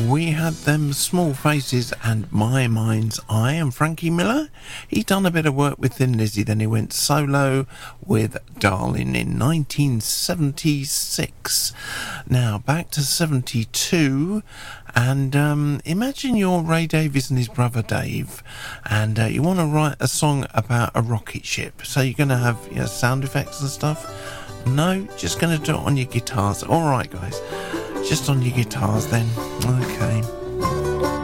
We had them Small Faces and My Mind's Eye, and Frankie Miller. He done a bit of work with Thin Lizzy, then he went solo with Darling in 1976. Now back to 72, and imagine you're Ray Davies and his brother Dave, and you want to write a song about a rocket ship. So you're going to have sound effects and stuff. No, just going to do it on your guitars. All right, guys. Just on your guitars then. Okay.